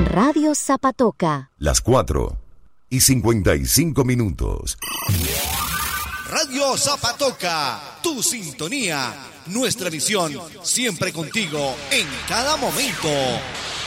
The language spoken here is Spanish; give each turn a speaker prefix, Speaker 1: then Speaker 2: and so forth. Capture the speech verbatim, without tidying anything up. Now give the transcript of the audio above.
Speaker 1: Radio Zapatoca.
Speaker 2: Las cuatro y cincuenta y cinco minutos.
Speaker 3: Radio Zapatoca, tu sintonía, nuestra misión, siempre contigo en cada momento.